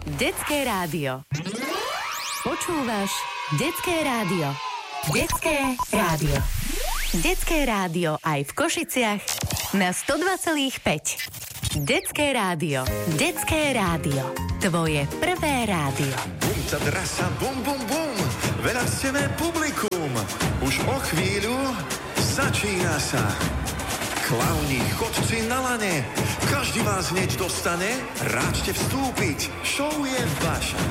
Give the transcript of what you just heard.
Detské rádio. Počúvaš Detské rádio. Detské rádio. Detské rádio aj v Košiciach na 102,5. Detské rádio. Detské rádio. Tvoje prvé rádio. Bum, ta drasa, bum, bum, bum. Veľastené publikum. Už o chvíľu začína sa. Klauni, chodci na lane. Každý vás hneď dostane. Ráčte vstúpiť. Show je vaša.